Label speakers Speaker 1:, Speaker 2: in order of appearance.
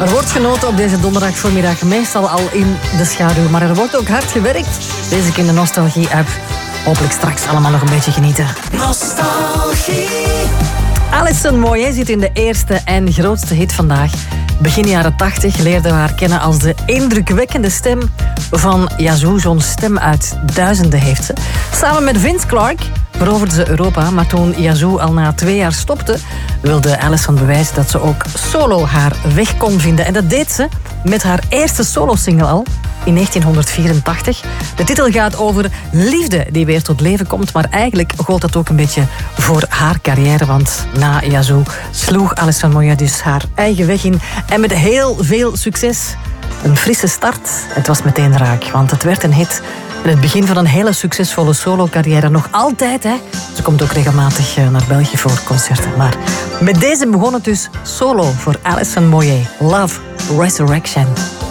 Speaker 1: Er wordt genoten op deze donderdagvoormiddag, meestal al in de schaduw. Maar er wordt ook hard gewerkt. Lees ik in de Nostalgie-app. Hopelijk straks allemaal nog een beetje genieten.
Speaker 2: Nostalgie.
Speaker 1: Alison Moyet zit in de eerste en grootste hit vandaag. Begin jaren 80 leerden we haar kennen als de indrukwekkende stem van Yazoo. Zo'n stem uit duizenden heeft ze. Samen met Vince Clarke veroverde ze Europa. Maar toen Yazoo al na 2 jaar stopte, wilde Alison bewijzen dat ze ook solo haar weg kon vinden. En dat deed ze met haar eerste solo-single al in 1984. De titel gaat over liefde die weer tot leven komt. Maar eigenlijk gold dat ook een beetje voor haar carrière. Want na Yazoo sloeg Alison Moyet dus haar eigen weg in. En met heel veel succes. Een frisse start. Het was meteen raak, want het werd een hit. En het begin van een hele succesvolle solo-carrière. Nog altijd, hè. Ze komt ook regelmatig naar België voor concerten. Maar met deze begon het dus solo voor Alison Moyet. Love Resurrection.